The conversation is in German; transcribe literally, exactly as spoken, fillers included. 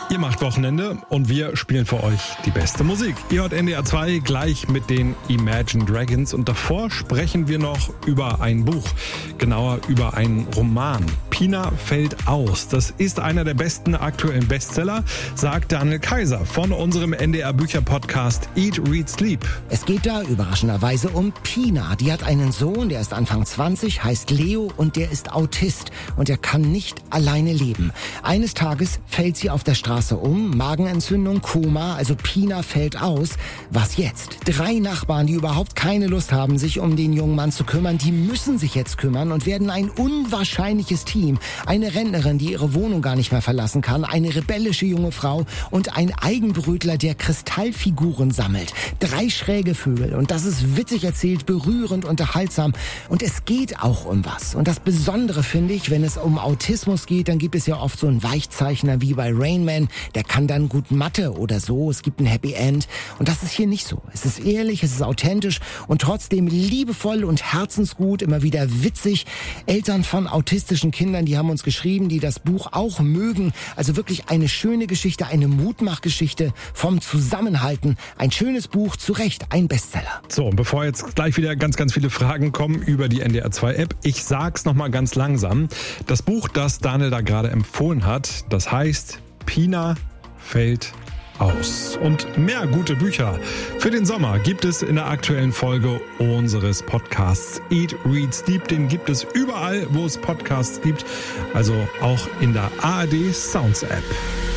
Ihr macht Wochenende und wir spielen für euch die beste Musik. Ihr hört N D R zwei gleich mit den Imagine Dragons und davor sprechen wir noch über ein Buch, genauer über einen Roman. Pina fällt aus. Das ist einer der besten aktuellen Bestseller, sagt Daniel Kaiser von unserem N D R Bücher-Podcast Eat, Read, Sleep. Es geht da überraschenderweise um Pina. Die hat einen Sohn, der ist Anfang zwanzig, heißt Leo und der ist Autist und er kann nicht alleine leben. Eines Tages fällt sie auf der Straße um, Magenentzündung, Koma, also Pina fällt aus. Was jetzt? Drei Nachbarn, die überhaupt keine Lust haben, sich um den jungen Mann zu kümmern, die müssen sich jetzt kümmern und werden ein unwahrscheinliches Team. Eine Rentnerin, die ihre Wohnung gar nicht mehr verlassen kann, eine rebellische junge Frau und ein Eigenbrötler, der Kristallfiguren sammelt. Drei schräge Vögel und das ist witzig erzählt, berührend, unterhaltsam und es geht auch um was. Und das Besondere finde ich, wenn es um Autismus geht, dann gibt es ja oft so einen Weichzeichner wie bei Rain Man, der kann dann gut Mathe oder so, es gibt ein Happy End und das ist hier nicht so. Es ist ehrlich, es ist authentisch und trotzdem liebevoll und herzensgut, immer wieder witzig. Eltern von autistischen Kindern, die haben uns geschrieben, die das Buch auch mögen. Also wirklich eine schöne Geschichte, eine Mutmachgeschichte vom Zusammenhalten. Ein schönes Buch, zu Recht ein Bestseller. So, und bevor jetzt gleich wieder ganz, ganz viele Fragen kommen über die N D R zwei App, ich sag's nochmal ganz langsam. Das Buch, das Daniel da gerade empfohlen hat, das heißt Pina fällt aus. Und mehr gute Bücher für den Sommer gibt es in der aktuellen Folge unseres Podcasts Eat, Read, Sleep. Den gibt es überall, wo es Podcasts gibt, also auch in der A R D Sounds App.